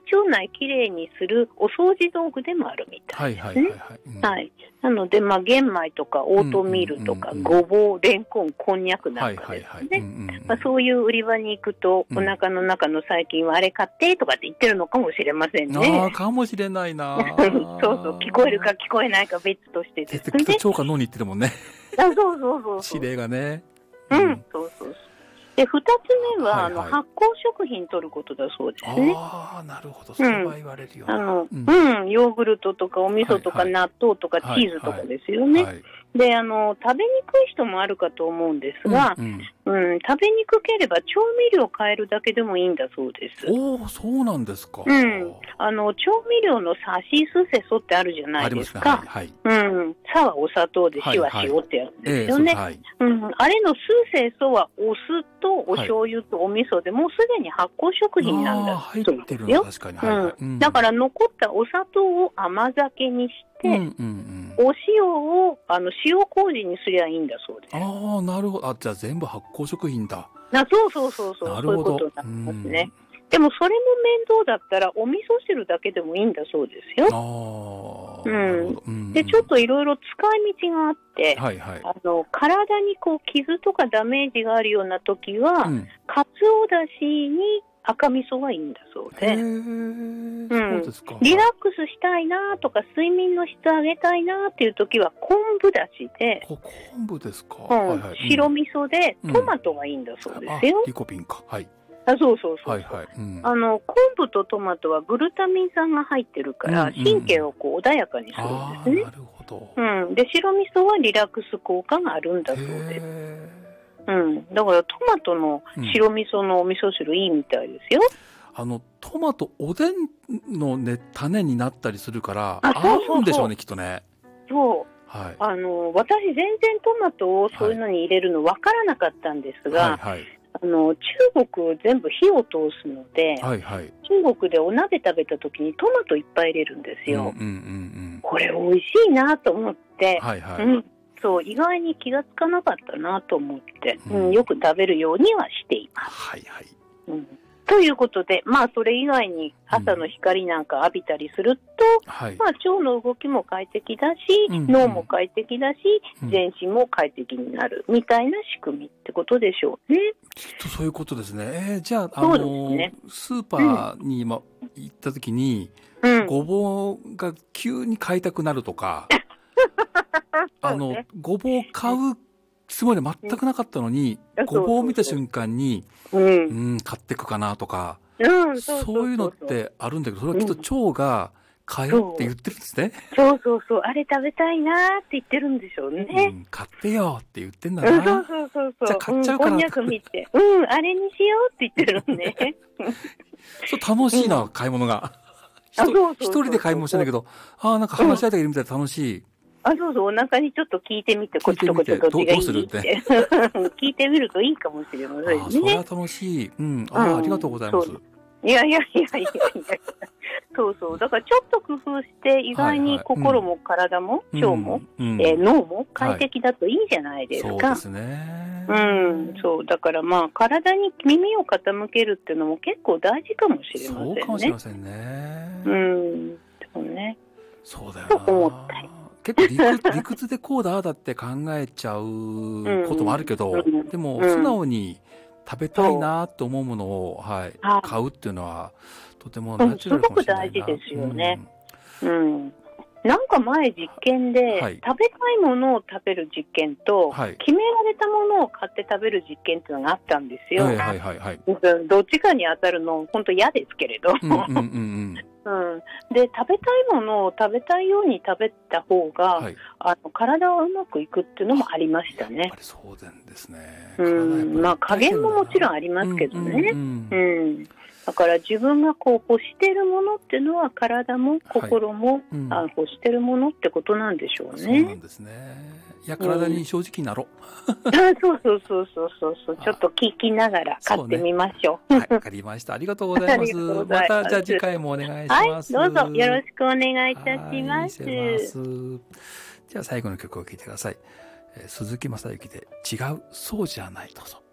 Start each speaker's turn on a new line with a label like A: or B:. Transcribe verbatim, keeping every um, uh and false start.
A: 腸内きれいにするお掃除道具でもあるみたいですね。はいはいはいはい、うんはい、なので、まあ、玄米とかオートミールとか、うんうんうんうん、ごぼう、レンコン、こんにゃくなんかですね。そういう売り場に行くと、うん、お腹の中の細菌はあれ買ってとかって言ってるのかもしれませんね。
B: ああ、かもしれないな。
A: そうそう、聞こえるか聞こえないか別としてですね。
B: 腸か脳に言ってるもんね。
A: あ、そうそうそうそう。
B: 指令がね。
A: うん、うん、そうそうそう。で、二つ目は、はいはい、あの、発酵食品取ることだそうですね。
B: ああ、なるほど。それは言われるよな、
A: うん。あの、うん、うん、ヨーグルトとかお味噌とか納豆とかチーズとかですよね。はいはいはい、で、あの、食べにくい人もあるかと思うんですが、うん、うんうん、食べにくければ調味料を変えるだけでもいいんだそうです。
B: おお、そうなんですか。
A: うん。あの、調味料のさしすせそってあるじゃないですか。ありますね。はいはい、うん。さはお砂糖で、しは塩ってやつですよね。はいはい、えー、うん。あれのすせそはお酢とお醤油とお味噌でもうすでに発酵食品なんだそうですよ。入ってるの確かに。はいはい、うん。だから残ったお砂糖を甘酒にして、うんうんうん、お塩をあの塩麹にすりゃいいんだそうです。
B: ああ、なるほど。あ、じゃあ全部発酵食品だ。
A: あ、そうそうそうそう。なるほど。そういうことになりますね。でもそれも面倒だったらお味噌汁だけでもいいんだそうですよ。ああ、うん、うん。で、ちょっといろいろ使い道があって、はいはい、あの体にこう傷とかダメージがあるような時は、うん、かつおだしに赤味噌がいいんだそうで。へー、うん、そうですか。リラックスしたいなとか睡眠の質上げたいなっていう時は昆布だしで。
B: 昆布ですか。
A: うん、はいはい、白味噌でトマトがいいんだそうですよ。
B: リコピンか。はい。
A: あ、そうそうそう。はいはい、うん、あの昆布とトマトはグルタミン酸が入ってるから、うんうん、神経をこう穏やかにするんですね。なるほど。うん。で、白味噌はリラックス効果があるんだそうです。うん。だからトマトの白味噌のお味噌汁いいみたいですよ。
B: うん、あのトマトおでんのね種になったりするから合うんでしょうね、きっとね。
A: そう。はい。あの私全然トマトをそういうのに入れるの分からなかったんですが。はいはいはい、あの中国全部火を通すので、はいはい、中国でお鍋食べた時にトマトいっぱい入れるんですよ。うんうんうんうん、これ美味しいなと思って、はいはい、うん、そう意外に気がつかなかったなと思って、うんうん、よく食べるようにはしています。はいはい、うん、ということで、まあそれ以外に朝の光なんか浴びたりすると、うん、まあ腸の動きも快適だし、はい、脳も快適だし、うん、全身も快適になるみたいな仕組みってことでしょうね。
B: きっとそういうことですね。えー、じゃあ、あのーね、スーパーに、ま、行った時に、うん、ごぼうが急に買いたくなるとか、あの、ね、ごぼう買うつもりは全くなかったのに、うん、ごぼうを見た瞬間に、うん、うん、買ってくかなとか、うん、そういうのってあるんだけど、それはきっと腸が買えって言ってるんですね。
A: そうそうそう、あれ食べたいなーって言ってるんでしょうね。
B: うん、買ってよって言ってんだな。
A: そうそうそうそう。
B: じゃあ買っちゃうから。
A: こんにゃく見て、うん、あれにしようって言ってるのね。
B: そう楽しいな、うん、買い物が。一人で買い物してんだけど、ああ、なんか話し相手がいるみたいで楽しい。
A: あ、そうそう、お腹にちょっと聞いてみて、こっちとこっちどっちがいいって。聞いてみるといいかもしれませんね。
B: あ、それは楽しい。うん。あ、うん、ありがとうございます。
A: いやいやいやいやいや。そうそう。だからちょっと工夫して意外に心も体も腸も、うんえー、脳も快適だといいじゃないですか。はい、そう
B: ですね。
A: うん。そう。だからまあ体に耳を傾けるっていうのも結構大事かもしれませんね。
B: そうかもしれませんね。
A: うん。そうね。
B: そうだよな。と思ったり。結構理屈、理屈でこうだああだって考えちゃうこともあるけど、うん、でも素直に食べたいなと思うものを、はい、買うっていうのはとてもナチュラルかもしれないな。
A: すごく大事ですよね。うん。うん、なんか前実験で、はい、食べたいものを食べる実験と、はい、決められたものを買って食べる実験っていうのがあったんですよ。はいはいはいはい、どっちかに当たるの本当嫌ですけれど。うんうんうんうんうん、で食べたいものを食べたいように食べた方が、はい、あの体はうまくいくっていうのもありましたね。やっぱり
B: そうなんですね。
A: うん、まあ加減ももちろんありますけどね。うんうんうん、だから自分がこう欲してるものっていうのは体も心も、はいうん、あ欲してるものってことなんでしょうね。そう
B: なんですね。いや体に正直になろう。
A: うん、そうそうそうそうそうそうちょっと聞きながら買ってみましょう。
B: うね、はい、わかりました。ありがとうございます。またじゃあ次回もお願いします。
A: はい、どうぞよろしくお願いいたします。
B: ますじゃあ最後の曲を聴いてください。えー、鈴木雅之で違うそうじゃないどうぞ。